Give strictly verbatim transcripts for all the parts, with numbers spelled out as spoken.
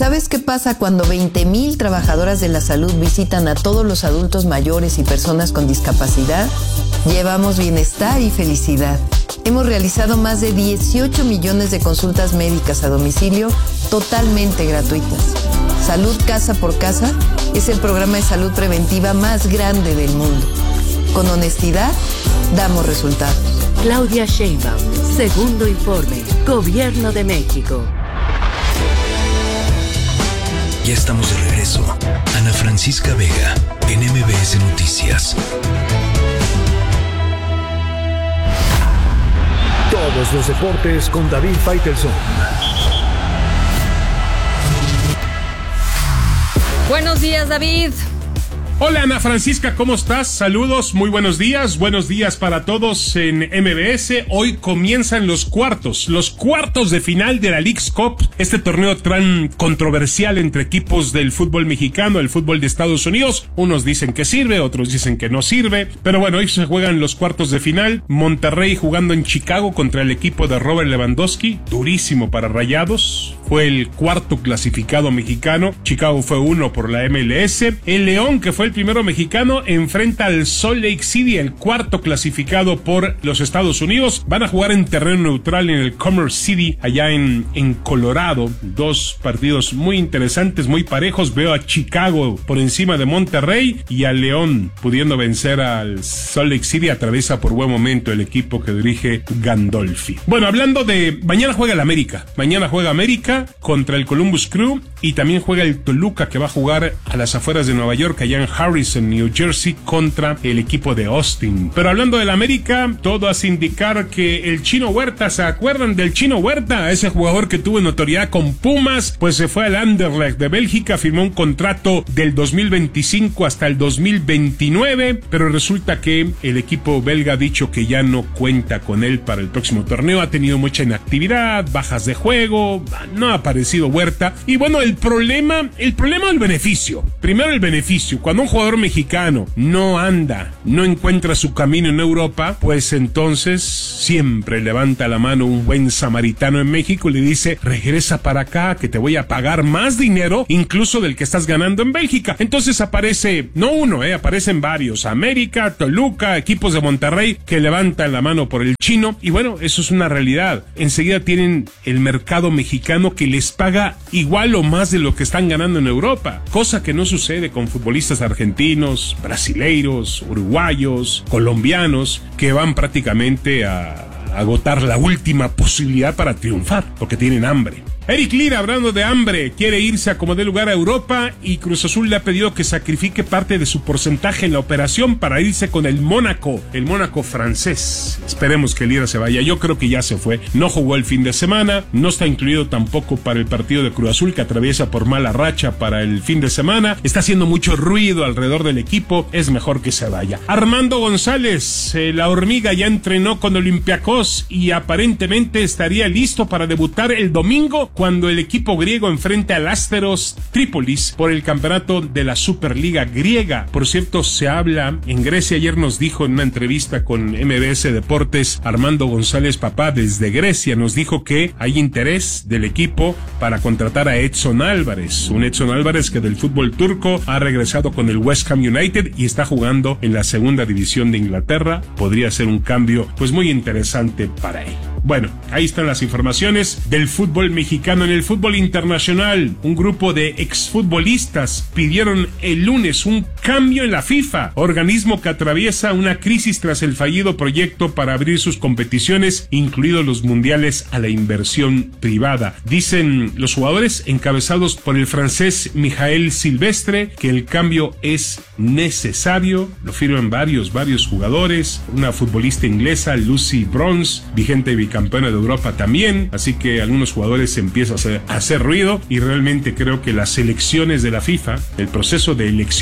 ¿Sabes qué pasa cuando veinte mil trabajadoras de la salud visitan a todos los adultos mayores y personas con discapacidad? Llevamos bienestar y felicidad. Hemos realizado más de dieciocho millones de consultas médicas a domicilio totalmente gratuitas. Salud Casa por Casa es el programa de salud preventiva más grande del mundo. Con honestidad, damos resultados. Claudia Sheinbaum, segundo informe, Gobierno de México. Ya estamos de regreso. Ana Francisca Vega, en M B S Noticias. Todos los deportes con David Faitelson. Buenos días, David. Hola Ana Francisca, ¿cómo estás? Saludos, muy buenos días, buenos días para todos en M B S. Hoy comienzan los cuartos, los cuartos de final de la Leagues Cup, este torneo tan controversial entre equipos del fútbol mexicano, el fútbol de Estados Unidos. Unos dicen que sirve, otros dicen que no sirve, pero bueno, hoy se juegan los cuartos de final. Monterrey jugando en Chicago contra el equipo de Robert Lewandowski, durísimo para Rayados. Fue el cuarto clasificado mexicano, Chicago fue uno por la M L S. El León, que fue el primero mexicano, enfrenta al Salt Lake City, el cuarto clasificado por los Estados Unidos. Van a jugar en terreno neutral en el Commerce City, allá en, en Colorado. Dos partidos muy interesantes, muy parejos. Veo a Chicago por encima de Monterrey y a León pudiendo vencer al Salt Lake City. Atraviesa por buen momento el equipo que dirige Gandolfi. Bueno, hablando de... Mañana juega el América. Mañana juega América contra el Columbus Crew y también juega el Toluca, que va a jugar a las afueras de Nueva York, allá en Harrison, New Jersey, contra el equipo de Austin. Pero hablando del América, todo hace indicar que el Chino Huerta, ¿se acuerdan del Chino Huerta? Ese jugador que tuvo notoriedad con Pumas, pues se fue al Anderlecht de Bélgica, firmó un contrato del dos mil veinticinco hasta el dos mil veintinueve, pero resulta que el equipo belga ha dicho que ya no cuenta con él para el próximo torneo. Ha tenido mucha inactividad, bajas de juego, no ha aparecido Huerta. Y bueno, el problema, el problema es el beneficio. Primero el beneficio. Cuando un jugador mexicano no anda, no encuentra su camino en Europa, pues entonces siempre levanta la mano un buen samaritano en México y le dice: regresa para acá que te voy a pagar más dinero incluso del que estás ganando en Bélgica. Entonces aparece, no uno, eh, aparecen varios, América, Toluca, equipos de Monterrey que levantan la mano por el chino. Y bueno, eso es una realidad. Enseguida tienen el mercado mexicano que les paga igual o más de lo que están ganando en Europa, cosa que no sucede con futbolistas argentinos, brasileiros, uruguayos, colombianos, que van prácticamente a agotar la última posibilidad para triunfar, porque tienen hambre. Eric Lira, hablando de hambre, quiere irse a como dé lugar a Europa y Cruz Azul le ha pedido que sacrifique parte de su porcentaje en la operación para irse con el Mónaco, el Mónaco francés. Esperemos que Lira se vaya. Yo creo que ya se fue. No jugó el fin de semana, no está incluido tampoco para el partido de Cruz Azul, que atraviesa por mala racha para el fin de semana. Está haciendo mucho ruido alrededor del equipo. Es mejor que se vaya. Armando González, eh, la hormiga, ya entrenó con Olympiacos y aparentemente estaría listo para debutar el domingo cuando el equipo griego enfrenta al Asteros Trípolis por el campeonato de la Superliga griega. Por cierto, se habla en Grecia. Ayer nos dijo en una entrevista con M B S Deportes Armando González, papá, desde Grecia, nos dijo que hay interés del equipo para contratar a Edson Álvarez, un Edson Álvarez que del fútbol turco ha regresado con el West Ham United y está jugando en la segunda división de Inglaterra. Podría ser un cambio pues muy interesante para él. Bueno, ahí están las informaciones del fútbol mexicano. En el fútbol internacional, un grupo de exfutbolistas pidieron el lunes un cambio en la FIFA, organismo que atraviesa una crisis tras el fallido proyecto para abrir sus competiciones, incluidos los mundiales, a la inversión privada. Dicen los jugadores, encabezados por el francés Mijael Silvestre, que el cambio es necesario. Lo firman varios, varios jugadores. Una futbolista inglesa, Lucy Bronze, vigente bicampeona de Europa también. Así que algunos jugadores empiezan a hacer, a hacer ruido y realmente creo que las elecciones de la FIFA, el proceso de elecciones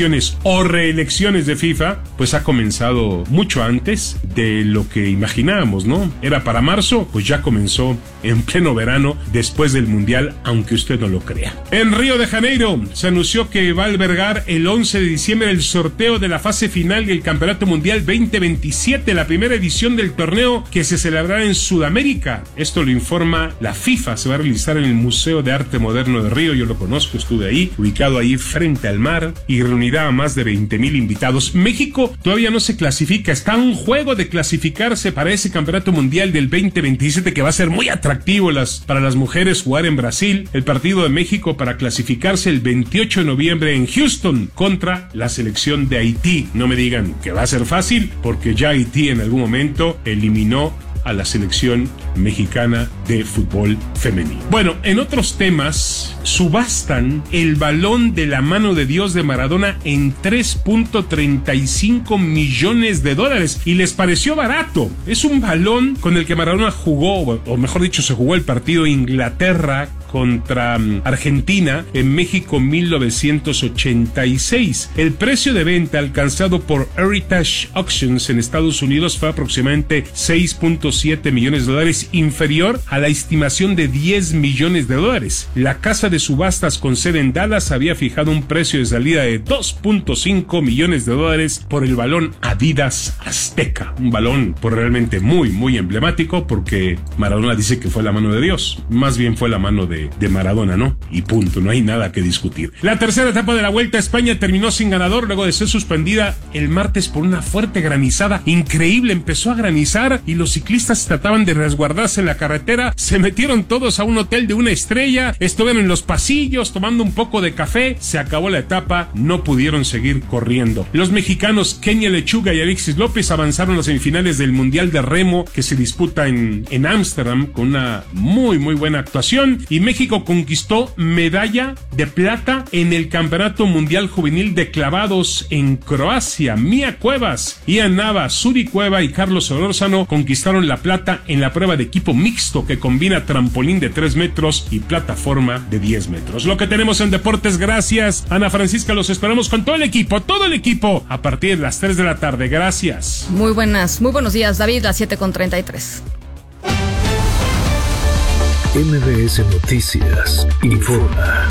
o reelecciones de FIFA, pues ha comenzado mucho antes de lo que imaginábamos, ¿no? Era para marzo, pues ya comenzó en pleno verano, después del Mundial, aunque usted no lo crea. En Río de Janeiro se anunció que va a albergar el once de diciembre el sorteo de la fase final del Campeonato Mundial veinte veintisiete, la primera edición del torneo que se celebrará en Sudamérica. Esto lo informa la FIFA. Se va a realizar en el Museo de Arte Moderno de Río. Yo lo conozco, estuve ahí, ubicado ahí frente al mar, y reunirá a más de veinte mil invitados. México todavía no se clasifica, está a un juego de clasificarse para ese Campeonato Mundial del veinte veintisiete, que va a ser muy atractivo las, para las mujeres jugar en Brasil. El partido de México para clasificarse el veintiocho de noviembre en Houston contra la selección de Haití. No me digan que va a ser fácil, porque ya Haití en algún momento eliminó a la selección mexicana de fútbol femenino. Bueno, en otros temas, subastan el balón de la mano de Dios de Maradona en tres punto treinta y cinco millones de dólares, y les pareció barato. Es un balón con el que Maradona jugó, o mejor dicho, se jugó el partido Inglaterra contra Argentina en México mil novecientos ochenta y seis. El precio de venta alcanzado por Heritage Auctions en Estados Unidos fue aproximadamente seis punto siete millones de dólares, inferior a la estimación de diez millones de dólares. La casa de subastas con sede en Dallas había fijado un precio de salida de dos punto cinco millones de dólares por el balón Adidas Azteca, un balón por realmente muy muy emblemático, porque Maradona dice que fue la mano de Dios, más bien fue la mano de de Maradona, ¿no? Y punto, no hay nada que discutir. La tercera etapa de la Vuelta a España terminó sin ganador luego de ser suspendida el martes por una fuerte granizada. Increíble, empezó a granizar y los ciclistas trataban de resguardarse en la carretera. Se metieron todos a un hotel de una estrella, estuvieron en los pasillos tomando un poco de café. Se acabó la etapa, no pudieron seguir corriendo. Los mexicanos Kenia Lechuga y Alexis López avanzaron a las semifinales del Mundial de Remo, que se disputa en en Ámsterdam, con una muy muy buena actuación. Y México conquistó medalla de plata en el Campeonato Mundial Juvenil de Clavados en Croacia. Mía Cuevas, Ian Nava, Suri Cueva y Carlos Solórzano conquistaron la plata en la prueba de equipo mixto, que combina trampolín de tres metros y plataforma de diez metros. Lo que tenemos en deportes, gracias Ana Francisca, los esperamos con todo el equipo, todo el equipo, a partir de las tres de la tarde. Gracias. Muy buenas, muy buenos días, David, las siete con treinta y tres. M B S Noticias informa.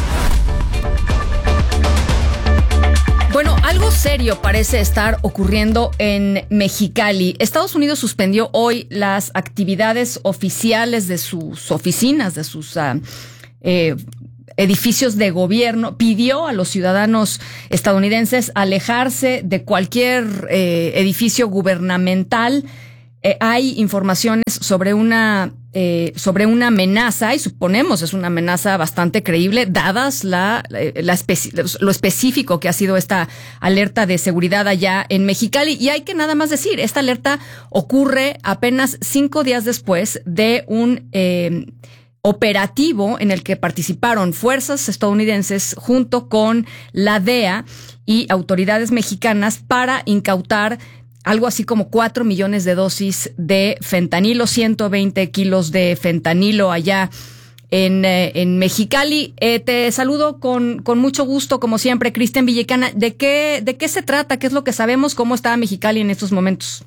Bueno, algo serio parece estar ocurriendo en Mexicali. Estados Unidos suspendió hoy las actividades oficiales de sus oficinas, de sus uh, eh, edificios de gobierno. Pidió a los ciudadanos estadounidenses alejarse de cualquier eh, edificio gubernamental. Eh, hay informaciones sobre una eh, sobre una amenaza, y suponemos es una amenaza bastante creíble, dadas la, la especi- lo específico que ha sido esta alerta de seguridad allá en Mexicali. Y hay que nada más decir, esta alerta ocurre apenas cinco días después de un eh, operativo en el que participaron fuerzas estadounidenses junto con la D E A y autoridades mexicanas para incautar algo así como cuatro millones de dosis de fentanilo, ciento veinte kilos de fentanilo allá en, eh, en Mexicali. Eh, te saludo con, con mucho gusto, como siempre, Cristian Villecana. ¿De qué, de qué se trata? ¿Qué es lo que sabemos? ¿Cómo está Mexicali en estos momentos?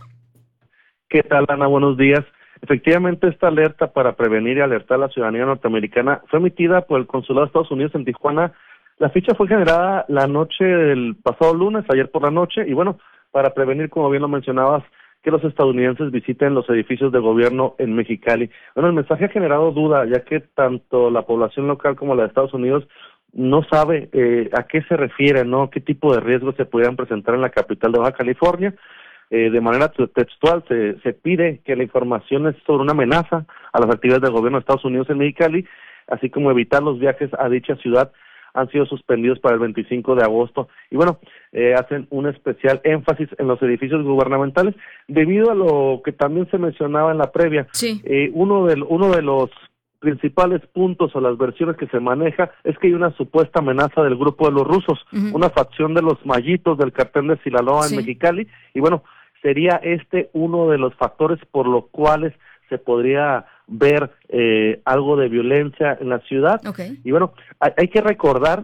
¿Qué tal, Ana? Buenos días. Efectivamente, esta alerta para prevenir y alertar a la ciudadanía norteamericana fue emitida por el Consulado de Estados Unidos en Tijuana. La ficha fue generada la noche del pasado lunes, ayer por la noche, y bueno, para prevenir, como bien lo mencionabas, que los estadounidenses visiten los edificios de gobierno en Mexicali. Bueno, el mensaje ha generado duda, ya que tanto la población local como la de Estados Unidos no sabe eh, a qué se refiere, ¿no? Qué tipo de riesgos se pudieran presentar en la capital de Baja California. Eh, de manera textual se, se pide que la información es sobre una amenaza a las actividades del gobierno de Estados Unidos en Mexicali, así como evitar los viajes a dicha ciudad, han sido suspendidos para el veinticinco de agosto. Y bueno, eh, hacen un especial énfasis en los edificios gubernamentales, debido a lo que también se mencionaba en la previa. Sí. Eh, uno de, uno de los principales puntos o las versiones que se maneja es que hay una supuesta amenaza del grupo de los rusos, uh-huh. una facción de los mallitos del cartel de Sinaloa sí. en Mexicali, y bueno, sería este uno de los factores por los cuales se podría ver eh, algo de violencia en la ciudad. Okay. Y bueno, hay, hay que recordar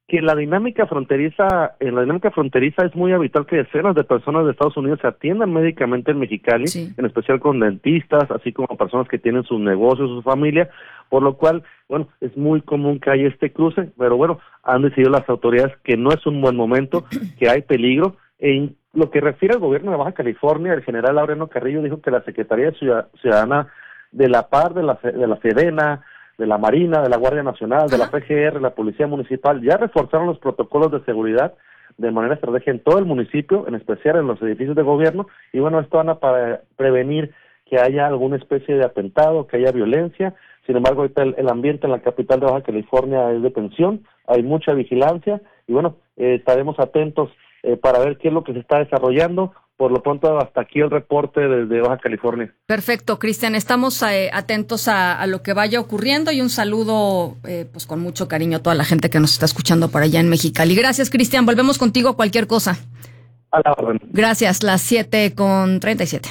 que la dinámica fronteriza, en la dinámica fronteriza es muy habitual que decenas de personas de Estados Unidos se atiendan médicamente en Mexicali, sí. En especial con dentistas, así como personas que tienen sus negocios, su familia, por lo cual, bueno, es muy común que haya este cruce, pero bueno, han decidido las autoridades que no es un buen momento, que hay peligro. En lo que refiere al gobierno de Baja California, el general Laureano Carrillo dijo que la Secretaría Ciudadana de la Par, de la, de la Sedena, de la Marina, de la Guardia Nacional, de Ajá. la P G R, la Policía Municipal, ya reforzaron los protocolos de seguridad de manera estratégica en todo el municipio, en especial en los edificios de gobierno, y bueno, esto van a para prevenir que haya alguna especie de atentado, que haya violencia. Sin embargo, ahorita el, el ambiente en la capital de Baja California es de tensión, hay mucha vigilancia, y bueno, eh, estaremos atentos eh, para ver qué es lo que se está desarrollando. Por lo pronto, hasta aquí el reporte desde Baja California. Perfecto, Cristian. Estamos eh, atentos a, a lo que vaya ocurriendo y un saludo eh, pues con mucho cariño a toda la gente que nos está escuchando por allá en Mexicali. Gracias, Cristian. Volvemos contigo cualquier cosa. A la orden. Gracias. Las siete con treinta y siete.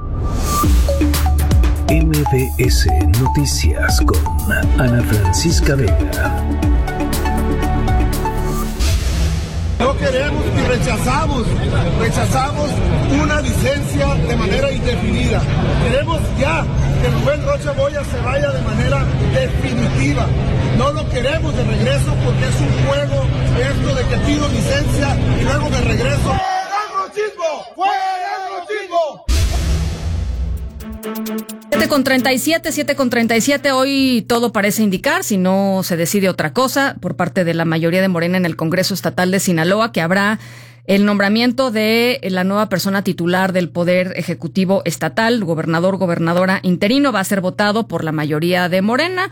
M B S Noticias con Ana Francisca Vega. No queremos y rechazamos, rechazamos una licencia de manera indefinida. Queremos ya que Rubén Rocha Moya se vaya de manera definitiva. No lo queremos de regreso porque es un juego esto de que pido licencia y luego de regreso. ¡Fuera el rochismo! ¡Fuera el rochismo! siete con treinta y siete, siete con treinta y siete, hoy todo parece indicar, si no se decide otra cosa, por parte de la mayoría de Morena en el Congreso Estatal de Sinaloa, que habrá el nombramiento de la nueva persona titular del Poder Ejecutivo Estatal, gobernador, gobernadora interino, va a ser votado por la mayoría de Morena.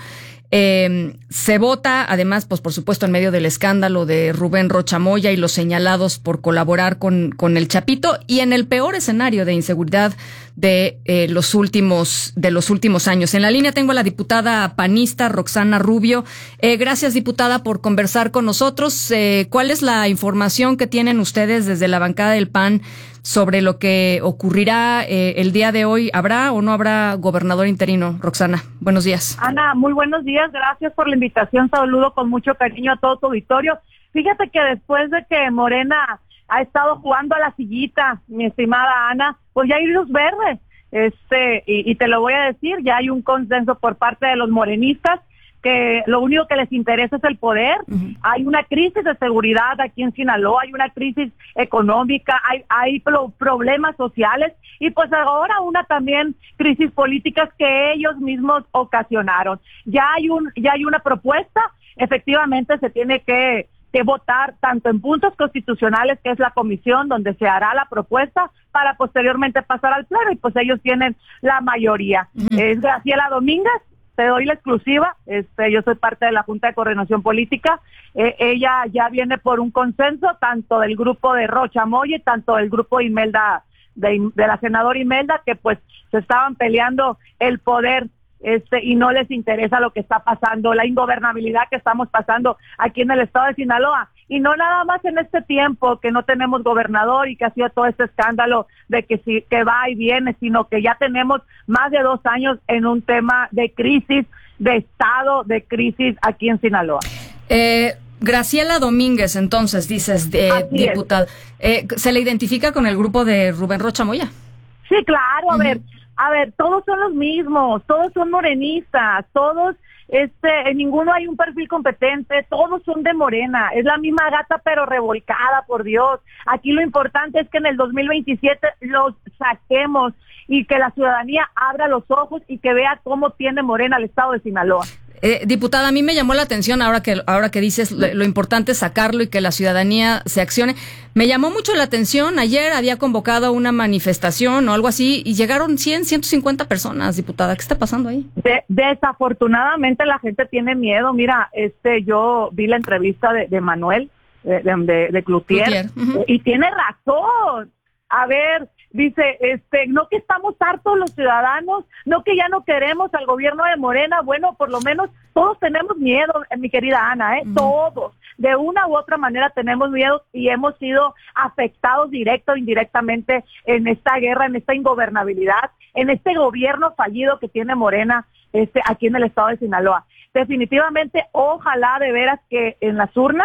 Eh, se vota, además, pues por supuesto, en medio del escándalo de Rubén Rocha Moya y los señalados por colaborar con, con el Chapito, y en el peor escenario de inseguridad de eh, los últimos de los últimos años. En la línea tengo a la diputada panista Roxana Rubio. Eh, gracias, diputada, por conversar con nosotros. Eh, ¿Cuál es la información que tienen ustedes desde la bancada del P A N sobre lo que ocurrirá eh, el día de hoy? ¿Habrá o no habrá gobernador interino? Roxana, buenos días. Ana, muy buenos días, gracias por la invitación, saludo con mucho cariño a todo tu auditorio. Fíjate que después de que Morena ha estado jugando a la sillita, mi estimada Ana, pues ya hay luz verde, este, y, y te lo voy a decir, ya hay un consenso por parte de los morenistas, que lo único que les interesa es el poder. Uh-huh. Hay una crisis de seguridad aquí en Sinaloa, hay una crisis económica, hay, hay pro- problemas sociales y pues ahora una también crisis políticas que ellos mismos ocasionaron. Ya hay un, ya hay una propuesta, efectivamente se tiene que, que votar tanto en puntos constitucionales, que es la comisión donde se hará la propuesta, para posteriormente pasar al pleno, y pues ellos tienen la mayoría. Uh-huh. Es Graciela Domínguez. Te doy la exclusiva, este, yo soy parte de la Junta de Coordinación Política, eh, ella ya viene por un consenso, tanto del grupo de Rocha Moya y tanto del grupo Imelda, de, de la senadora Imelda, que pues se estaban peleando el poder, este, y no les interesa lo que está pasando, la ingobernabilidad que estamos pasando aquí en el estado de Sinaloa. Y no nada más en este tiempo que no tenemos gobernador y que ha sido todo este escándalo de que si que va y viene, sino que ya tenemos más de dos años en un tema de crisis, de estado de crisis aquí en Sinaloa. Eh, Graciela Domínguez, entonces, dices, de, diputada, eh, ¿se le identifica con el grupo de Rubén Rocha Moya? Sí, claro, a uh-huh. ver, a ver, todos son los mismos, todos son morenistas, todos... Este, en ninguno hay un perfil competente, todos son de Morena, es la misma gata pero revolcada, por Dios. Aquí lo importante es que en el dos mil veintisiete los saquemos y que la ciudadanía abra los ojos y que vea cómo tiene Morena el estado de Sinaloa. Eh, diputada, a mí me llamó la atención ahora que ahora que dices lo, lo importante es sacarlo y que la ciudadanía se accione. Me llamó mucho la atención, ayer había convocado una manifestación o algo así y llegaron cien, ciento cincuenta personas, diputada. ¿Qué está pasando ahí? De, desafortunadamente la gente tiene miedo. Mira, este, yo vi la entrevista de, de Manuel, de, de, de Cloutier, Cloutier. Uh-huh. Y tiene razón. A ver, dice, este, no que estamos hartos los ciudadanos, no que ya no queremos al gobierno de Morena, bueno, por lo menos todos tenemos miedo, mi querida Ana, ¿eh? Mm. Todos, de una u otra manera tenemos miedo y hemos sido afectados directo o indirectamente en esta guerra, en esta ingobernabilidad, en este gobierno fallido que tiene Morena, este, aquí en el estado de Sinaloa. Definitivamente, ojalá de veras que en las urnas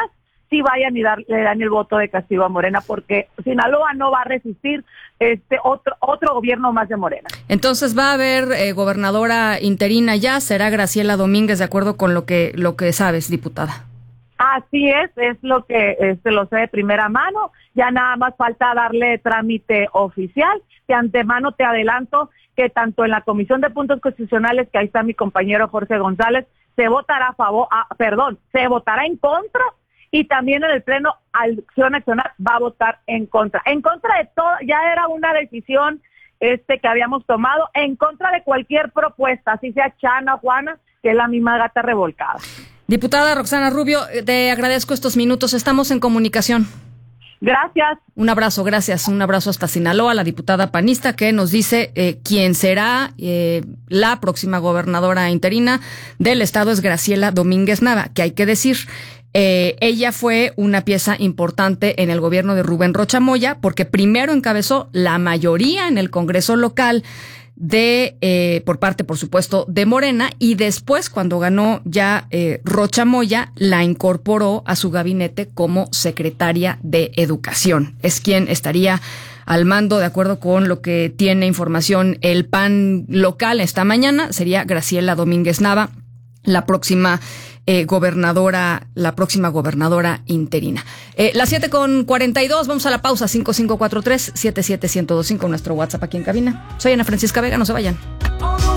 sí vayan y dar, le dan el voto de castigo a Morena, porque Sinaloa no va a resistir este otro otro gobierno más de Morena. Entonces va a haber eh, gobernadora interina ya, será Graciela Domínguez, de acuerdo con lo que lo que sabes, diputada. Así es, es lo que este, lo sé de primera mano, ya nada más falta darle trámite oficial. De antemano te adelanto que tanto en la Comisión de Puntos Constitucionales, que ahí está mi compañero Jorge González, se votará a favor, ah, perdón, se votará en contra, y también en el Pleno Acción Nacional va a votar en contra. En contra de todo, ya era una decisión este que habíamos tomado, en contra de cualquier propuesta, así sea Chana o Juana, que es la misma gata revolcada. Diputada Roxana Rubio, te agradezco estos minutos, estamos en comunicación. Gracias. Un abrazo, gracias. Un abrazo hasta Sinaloa, la diputada panista que nos dice eh, quién será eh, la próxima gobernadora interina del estado es Graciela Domínguez Nava, que hay que decir, eh, ella fue una pieza importante en el gobierno de Rubén Rocha Moya porque primero encabezó la mayoría en el Congreso local de eh, por parte, por supuesto, de Morena, y después, cuando ganó ya eh, Rocha Moya, la incorporó a su gabinete como secretaria de Educación. Es quien estaría al mando, de acuerdo con lo que tiene información el P A N local esta mañana, sería Graciela Domínguez Nava, la próxima eh, gobernadora, la próxima gobernadora interina. Eh, las siete con cuarenta y dos, vamos a la pausa, cinco cinco cuatro tres, siete siete uno cero dos cinco, nuestro WhatsApp aquí en cabina. Soy Ana Francisca Vega, no se vayan.